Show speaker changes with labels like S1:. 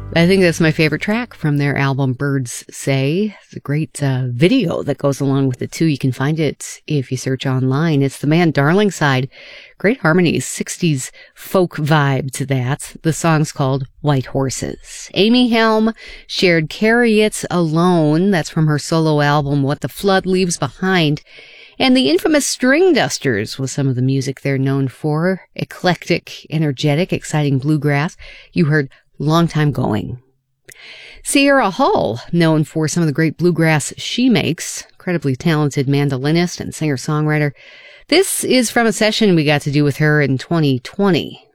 S1: I think that's my favorite track from their album Birds Say. It's a great video that goes along with it too. You can find it if you search online. It's the band Darlingside. Great harmonies, 60s folk vibe to that. The song's called White Horses. Amy Helm shared Carry It Alone. That's from her solo album What the Flood Leaves Behind. And the infamous String Dusters was some of the music they're known for. Eclectic, energetic, exciting bluegrass. You heard Long Time Going. Sierra Hull, known for some of the great bluegrass she makes, incredibly talented mandolinist and singer-songwriter. This is from a session we got to do with her in 2020.